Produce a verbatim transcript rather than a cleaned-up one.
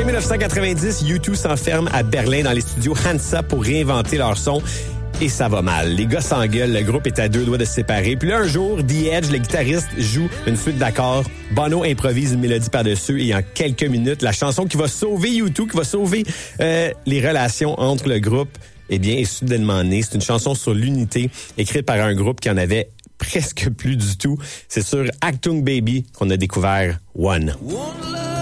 dix-neuf cent quatre-vingt-dix, U deux s'enferme à Berlin dans les studios Hansa pour réinventer leur son. Et ça va mal. Les gars s'engueulent, le groupe est à deux doigts de se séparer. Puis là, un jour, The Edge, le guitariste, joue une suite d'accords. Bono improvise une mélodie par-dessus et en quelques minutes, la chanson qui va sauver U deux, qui va sauver euh, les relations entre le groupe, eh bien, est soudainement née. C'est une chanson sur l'unité, écrite par un groupe qui en avait presque plus du tout. C'est sur Achtung Baby qu'on a découvert One. One